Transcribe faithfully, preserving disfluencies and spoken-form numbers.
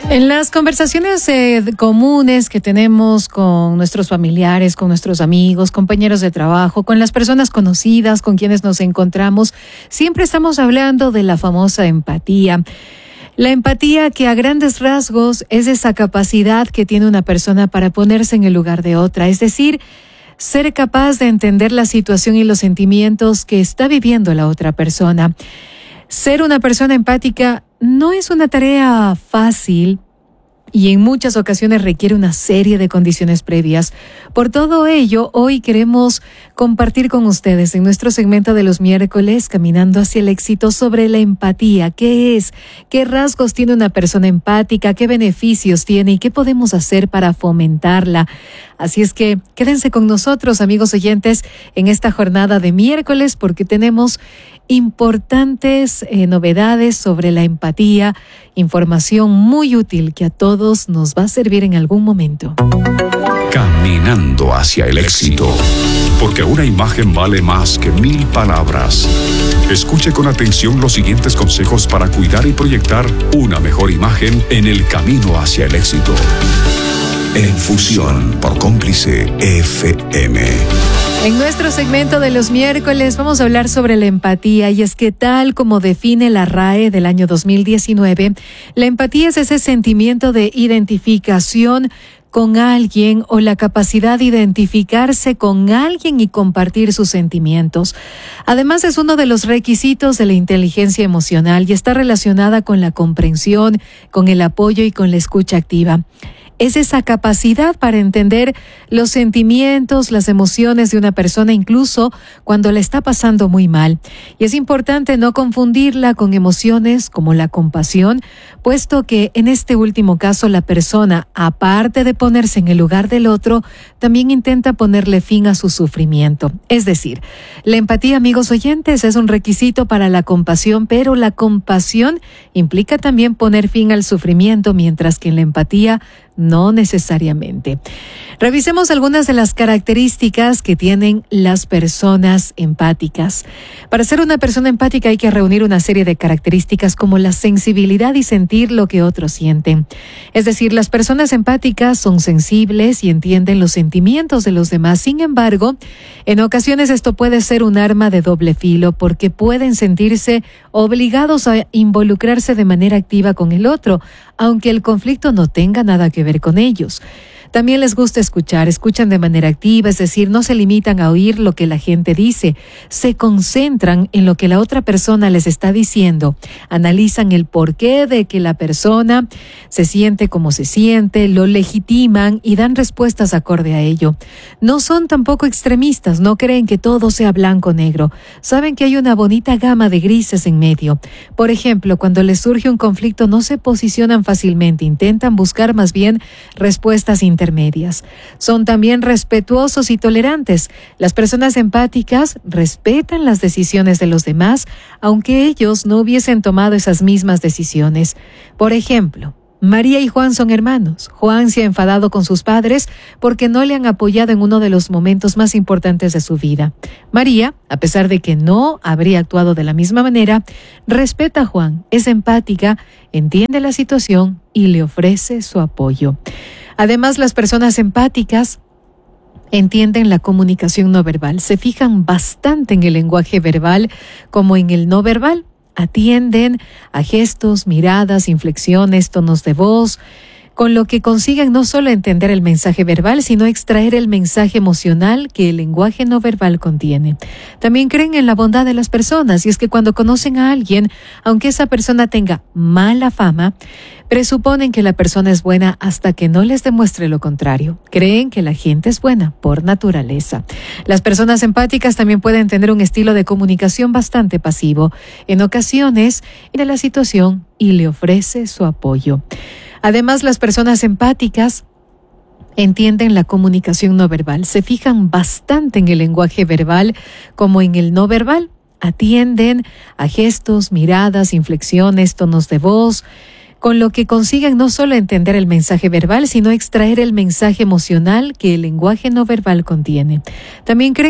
En las conversaciones eh, comunes que tenemos con nuestros familiares, con nuestros amigos, compañeros de trabajo, con las personas conocidas, con quienes nos encontramos, siempre estamos hablando de la famosa empatía. La empatía, que a grandes rasgos es esa capacidad que tiene una persona para ponerse en el lugar de otra, es decir, ser capaz de entender la situación y los sentimientos que está viviendo la otra persona. Ser una persona empática no es una tarea fácil y en muchas ocasiones requiere una serie de condiciones previas. Por todo ello, hoy queremos compartir con ustedes en nuestro segmento de los miércoles, Caminando hacia el éxito, sobre la empatía. ¿Qué es? ¿Qué rasgos tiene una persona empática? ¿Qué beneficios tiene? ¿Y qué podemos hacer para fomentarla? Así es que quédense con nosotros, amigos oyentes, en esta jornada de miércoles, porque tenemos importantes eh, novedades sobre la empatía, información muy útil que a todos nos va a servir en algún momento. Caminando hacia el éxito, porque una imagen vale más que mil palabras. Escuche con atención los siguientes consejos para cuidar y proyectar una mejor imagen en el camino hacia el éxito. En Fusión por Cómplice F M. En nuestro segmento de los miércoles vamos a hablar sobre la empatía, y es que tal como define la R A E del año dos mil diecinueve, la empatía es ese sentimiento de identificación con alguien o la capacidad de identificarse con alguien y compartir sus sentimientos. Además, es uno de los requisitos de la inteligencia emocional y está relacionada con la comprensión, con el apoyo y con la escucha activa. Es esa capacidad para entender los sentimientos, las emociones de una persona, incluso cuando le está pasando muy mal. Y es importante no confundirla con emociones como la compasión, puesto que en este último caso la persona, aparte de ponerse en el lugar del otro, también intenta ponerle fin a su sufrimiento. Es decir, la empatía, amigos oyentes, es un requisito para la compasión, pero la compasión implica también poner fin al sufrimiento, mientras que en la empatía no necesariamente. Revisemos algunas de las características que tienen las personas empáticas. Para ser una persona empática hay que reunir una serie de características como la sensibilidad y sentir lo que otros sienten. Es decir, las personas empáticas son sensibles y entienden los sentimientos de los demás. Sin embargo, en ocasiones esto puede ser un arma de doble filo, porque pueden sentirse obligados a involucrarse de manera activa con el otro, aunque el conflicto no tenga nada que ver con ellos. También les gusta escuchar, escuchan de manera activa, es decir, no se limitan a oír lo que la gente dice, se concentran en lo que la otra persona les está diciendo, analizan el porqué de que la persona se siente como se siente, lo legitiman y dan respuestas acorde a ello. No son tampoco extremistas, no creen que todo sea blanco o negro, saben que hay una bonita gama de grises en medio. Por ejemplo, cuando les surge un conflicto no se posicionan fácilmente, intentan buscar más bien respuestas internas. intermedias. Son también respetuosos y tolerantes. Las personas empáticas respetan las decisiones de los demás, aunque ellos no hubiesen tomado esas mismas decisiones. Por ejemplo, María y Juan son hermanos. Juan se ha enfadado con sus padres porque no le han apoyado en uno de los momentos más importantes de su vida. María, a pesar de que no habría actuado de la misma manera, respeta a Juan, es empática, entiende la situación y le ofrece su apoyo. Además, las personas empáticas entienden la comunicación no verbal, se fijan bastante en el lenguaje verbal como en el no verbal, atienden a gestos, miradas, inflexiones, tonos de voz, con lo que consiguen no solo entender el mensaje verbal, sino extraer el mensaje emocional que el lenguaje no verbal contiene. También creen en la bondad de las personas, y es que cuando conocen a alguien, aunque esa persona tenga mala fama, presuponen que la persona es buena hasta que no les demuestre lo contrario. Creen que la gente es buena por naturaleza. Las personas empáticas también pueden tener un estilo de comunicación bastante pasivo. En ocasiones, de la situación y le ofrece su apoyo. Además, las personas empáticas entienden la comunicación no verbal, se fijan bastante en el lenguaje verbal como en el no verbal, atienden a gestos, miradas, inflexiones, tonos de voz, con lo que consiguen no solo entender el mensaje verbal, sino extraer el mensaje emocional que el lenguaje no verbal contiene. También creen